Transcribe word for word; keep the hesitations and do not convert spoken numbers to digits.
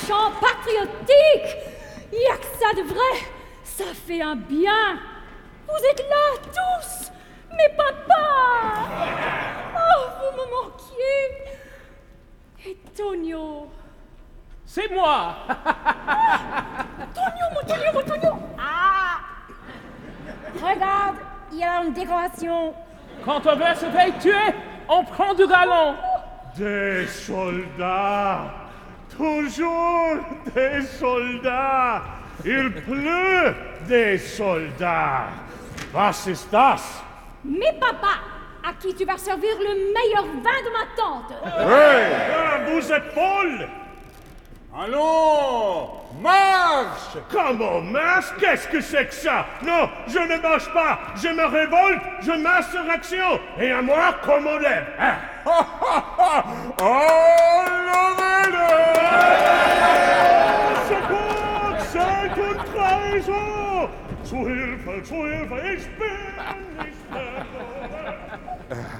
chant patriotique. Y'a que ça de vrai. Ça fait un bien. Vous êtes là, tous. Mes papas. Oh, vous me manquiez. Et Tonio. C'est moi. Ah, Tonio, mon Tonio, mon Tonio. Ah. Regarde, il y a une décoration. Quand on veut se faire tuer, on prend du galon. Des soldats. Toujours des soldats. Il pleut des soldats. Was ist das? Mes papas, à qui tu vas servir le meilleur vin de ma tante. Hey, ah, vous êtes folle. Allons, marche! Comment marche? Qu'est-ce que c'est que ça? Non, je ne marche pas. Je me révolte, je m'insurrection. Et à moi, comme on lève. Hein? Oh, levez-le! Secours, c'est une trahison! Zu Hilfe, zu Hilfe, ich bin nicht mehr.